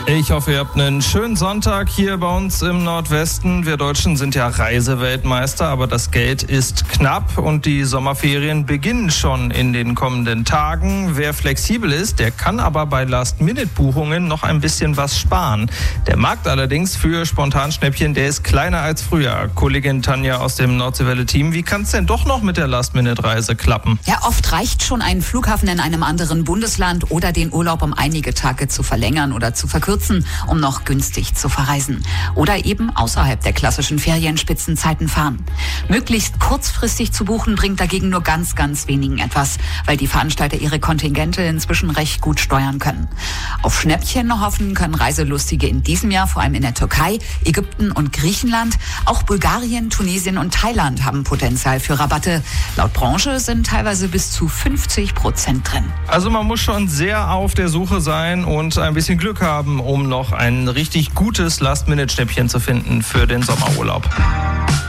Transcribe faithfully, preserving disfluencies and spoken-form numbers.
Ich hoffe, ihr habt einen schönen Sonntag hier bei uns im Nordwesten. Wir Deutschen sind ja Reiseweltmeister, aber das Geld ist knapp und die Sommerferien beginnen schon in den kommenden Tagen. Wer flexibel ist, der kann aber bei Last-Minute-Buchungen noch ein bisschen was sparen. Der Markt allerdings für Spontanschnäppchen, der ist kleiner als früher. Kollegin Tanja aus dem Nordseewelle-Team, wie kann es denn doch noch mit der Last-Minute-Reise klappen? Ja, oft reicht schon ein Flughafen in einem anderen Bundesland oder den Urlaub um einige Tage zu verlängern oder zu verkürzen, um noch günstig zu verreisen. Oder eben außerhalb der klassischen Ferienspitzenzeiten fahren. Möglichst kurzfristig zu buchen bringt dagegen nur ganz, ganz wenigen etwas, weil die Veranstalter ihre Kontingente inzwischen recht gut steuern können. Auf Schnäppchen hoffen können Reiselustige in diesem Jahr vor allem in der Türkei, Ägypten und Griechenland. Auch Bulgarien, Tunesien und Thailand haben Potenzial für Rabatte. Laut Branche sind teilweise bis zu fünfzig Prozent drin. Also man muss schon sehr auf der Suche sein und ein bisschen Glück haben, um noch ein richtig gutes Last-Minute-Schnäppchen zu finden für den Sommerurlaub.